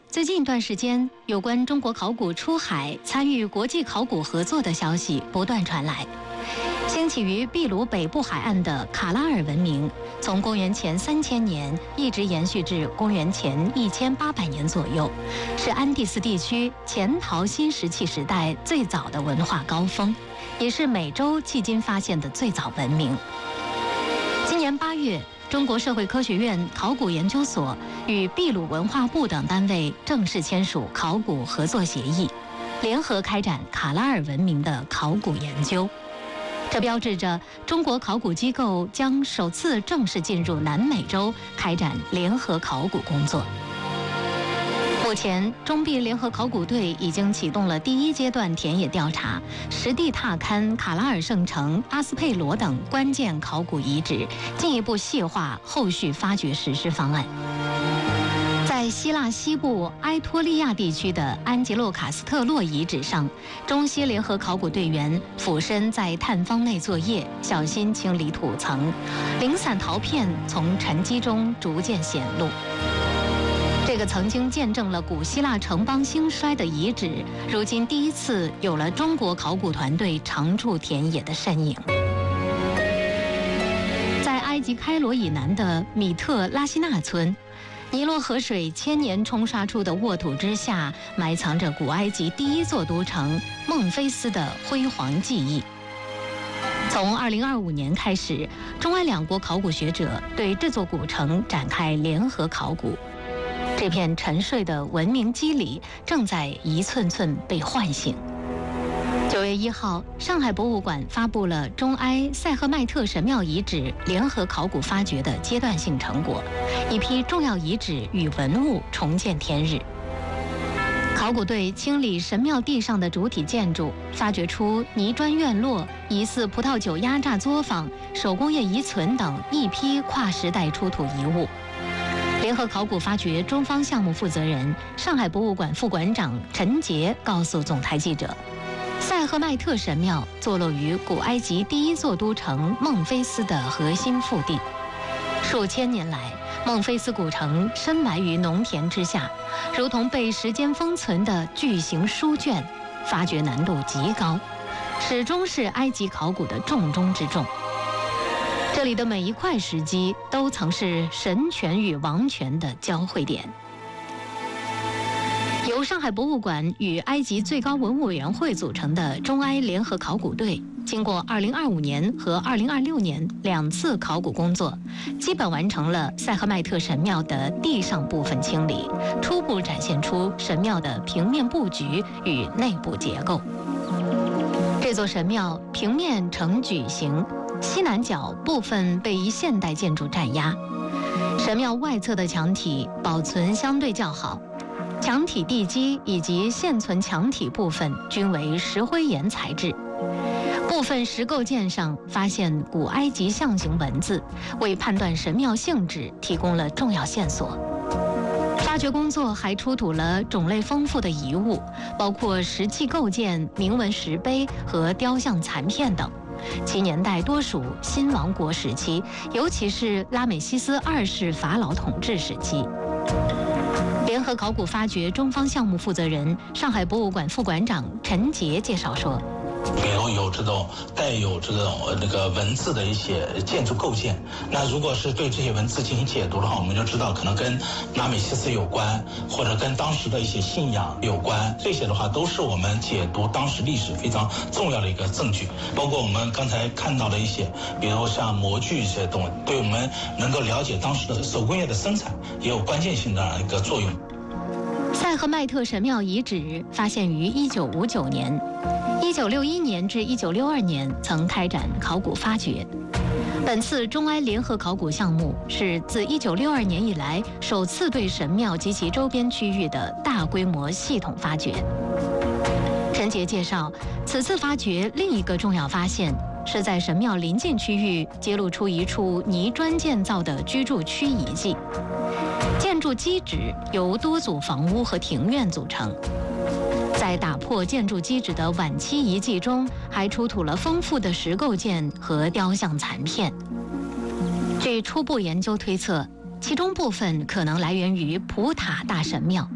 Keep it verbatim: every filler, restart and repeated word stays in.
最近一段时间，有关中国考古出海参与国际考古合作的消息不断传来。兴起于秘鲁北部海岸的卡拉尔文明，从公元前三千年一直延续至公元前一千八百年左右，是安第斯地区前陶新石器时代最早的文化高峰，也是美洲迄今发现的最早文明。今年八月，中国社会科学院考古研究所与秘鲁文化部等单位正式签署考古合作协议，联合开展卡拉尔文明的考古研究。这标志着中国考古机构将首次正式进入南美洲开展联合考古工作。目前，中秘联合考古队已经启动了第一阶段田野调查，实地踏勘卡拉尔圣城、阿斯佩罗等关键考古遗址，进一步细化后续发掘实施方案。在希腊西部埃托利亚地区的安吉洛卡斯特洛遗址上，中西联合考古队员俯身在探方内作业，小心清理土层，零散陶片从沉积中逐渐显露。这个曾经见证了古希腊城邦兴衰的遗址，如今第一次有了中国考古团队常驻田野的身影。在埃及开罗以南的米特拉西纳村，尼罗河水千年冲刷出的沃土之下，埋藏着古埃及第一座都城孟菲斯的辉煌记忆。从二零二五年开始，中埃两国考古学者对这座古城展开联合考古。这片沉睡的文明肌理正在一寸寸被唤醒。九月一号，上海博物馆发布了中埃塞赫迈特神庙遗址联合考古发掘的阶段性成果，一批重要遗址与文物重见天日。考古队清理神庙地上的主体建筑，发掘出泥砖院落、疑似葡萄酒压榨作坊、手工业遗存等一批跨时代出土遗物。联合考古发掘中方项目负责人、上海博物馆副馆长陈杰告诉总台记者，塞赫迈特神庙坐落于古埃及第一座都城孟菲斯的核心腹地。数千年来，孟菲斯古城深埋于农田之下，如同被时间封存的巨型书卷，发掘难度极高，始终是埃及考古的重中之重。这里的每一块石基都曾是神权与王权的交汇点。由上海博物馆与埃及最高文物委员会组成的中埃联合考古队，经过二零二五年和二零二六年两次考古工作，基本完成了塞赫迈特神庙的地上部分清理，初步展现出神庙的平面布局与内部结构。这座神庙平面呈矩形，西南角部分被一现代建筑占压。神庙外侧的墙体保存相对较好，墙体地基以及现存墙体部分均为石灰岩材质。部分石构件上发现古埃及象形文字，为判断神庙性质提供了重要线索。发掘工作还出土了种类丰富的遗物，包括石器构件、铭文石碑和雕像残片等，其年代多属新王国时期，尤其是拉美西斯二世法老统治时期。联合考古发掘中方项目负责人、上海博物馆副馆长陈杰介绍说， 比如有这种带有这种那个文字的一些建筑构件，那如果是对这些文字进行解读的话，我们就知道可能跟拉美西斯有关，或者跟当时的一些信仰有关，这些的话都是我们解读当时历史非常重要的一个证据。包括我们刚才看到的一些，比如像模具这些东西，对我们能够了解当时的手工业的生产也有关键性的一个作用。 塞赫迈特神庙遗址发现于一九五九年，一九六一年至一九六二年曾开展考古发掘。本次中埃联合考古项目是自一九六二年以来首次对神庙及其周边区域的大规模系统发掘。陈杰介绍，此次发掘另一个重要发现是在神庙临近区域揭露出一处泥砖建造的居住区遗迹。建筑基址由多组房屋和庭院组成。在打破建筑基址的晚期遗迹中，还出土了丰富的石构件和雕像残片。据初步研究推测，其中部分可能来源于普塔大神庙。